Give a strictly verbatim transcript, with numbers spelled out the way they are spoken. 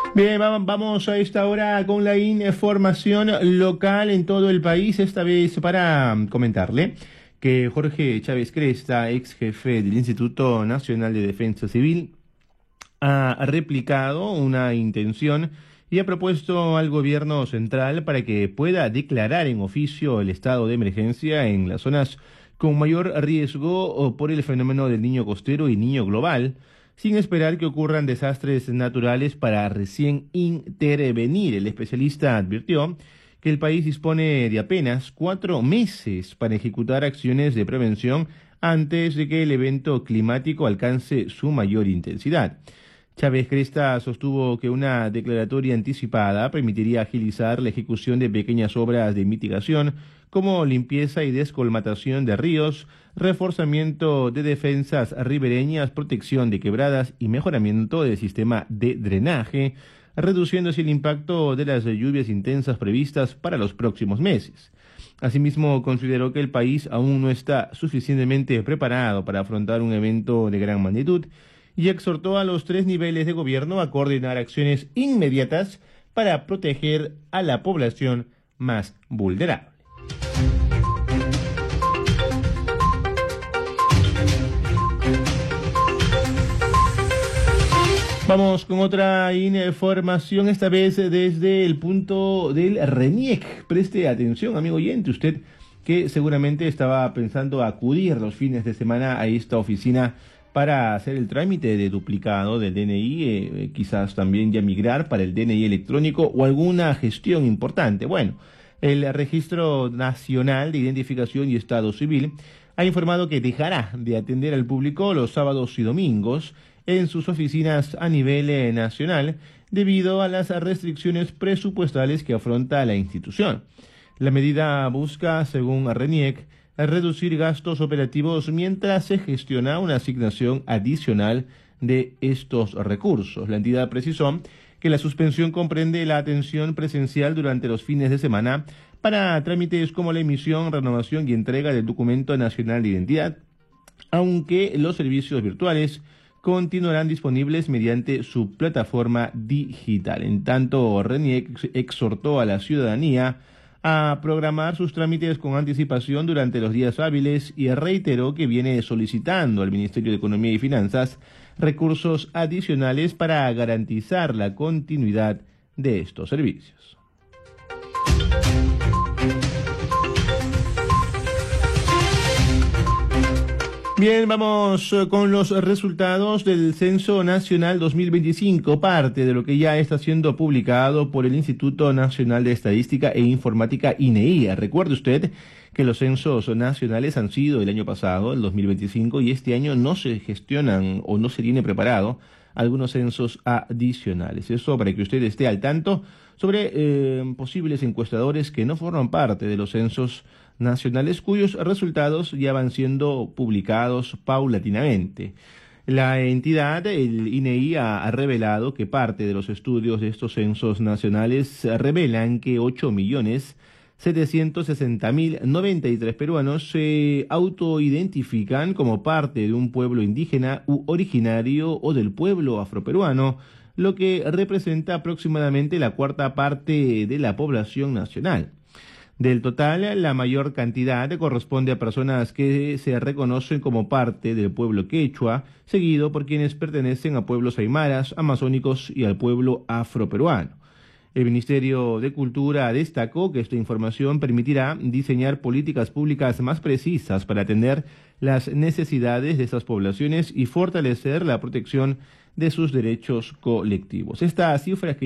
Bien, va- vamos a esta hora con la información local en todo el país, esta vez para comentarle que Jorge Chávez Cresta, ex jefe del Instituto Nacional de Defensa Civil, ha replicado una intención y ha propuesto al gobierno central para que pueda declarar en oficio el estado de emergencia en las zonas con mayor riesgo o por el fenómeno del niño costero y niño global, sin esperar que ocurran desastres naturales para recién intervenir. El especialista advirtió que el país dispone de apenas cuatro meses para ejecutar acciones de prevención antes de que el evento climático alcance su mayor intensidad. Chávez Cresta sostuvo que una declaratoria anticipada permitiría agilizar la ejecución de pequeñas obras de mitigación como limpieza y descolmatación de ríos, reforzamiento de defensas ribereñas, protección de quebradas y mejoramiento del sistema de drenaje, reduciéndose el impacto de las lluvias intensas previstas para los próximos meses. Asimismo, consideró que el país aún no está suficientemente preparado para afrontar un evento de gran magnitud y exhortó a los tres niveles de gobierno a coordinar acciones inmediatas para proteger a la población más vulnerable. Vamos con otra información, esta vez desde el punto del RENIEC. Preste atención, amigo oyente, usted que seguramente estaba pensando acudir los fines de semana a esta oficina para hacer el trámite de duplicado del D N I, eh, quizás también ya migrar para el D N I electrónico o alguna gestión importante. Bueno, el Registro Nacional de Identificación y Estado Civil ha informado que dejará de atender al público los sábados y domingos en sus oficinas a nivel eh, nacional debido a las restricciones presupuestales que afronta la institución. La medida busca, según RENIEC, reducir gastos operativos mientras se gestiona una asignación adicional de estos recursos. La entidad precisó que la suspensión comprende la atención presencial durante los fines de semana para trámites como la emisión, renovación y entrega del documento nacional de identidad, aunque los servicios virtuales continuarán disponibles mediante su plataforma digital. En tanto, RENIEC exhortó a la ciudadanía a programar sus trámites con anticipación durante los días hábiles y reiteró que viene solicitando al Ministerio de Economía y Finanzas recursos adicionales para garantizar la continuidad de estos servicios. Bien, vamos con los resultados del Censo Nacional dos mil veinticinco, parte de lo que ya está siendo publicado por el Instituto Nacional de Estadística e Informática, INEI. Recuerde usted que los censos nacionales han sido el año pasado, el dos mil veinticinco, y este año no se gestionan o no se tiene preparado algunos censos adicionales. Eso para que usted esté al tanto sobre eh, posibles encuestadores que no forman parte de los censos nacionales, cuyos resultados ya van siendo publicados paulatinamente. La entidad, el INEI, ha, ha revelado que parte de los estudios de estos censos nacionales revelan que ocho millones setecientos sesenta mil noventa y tres peruanos se autoidentifican como parte de un pueblo indígena u originario o del pueblo afroperuano, lo que representa aproximadamente la cuarta parte de la población nacional. Del total, la mayor cantidad corresponde a personas que se reconocen como parte del pueblo quechua, seguido por quienes pertenecen a pueblos aymaras, amazónicos y al pueblo afroperuano. El Ministerio de Cultura destacó que esta información permitirá diseñar políticas públicas más precisas para atender las necesidades de esas poblaciones y fortalecer la protección de sus derechos colectivos. Estas cifras que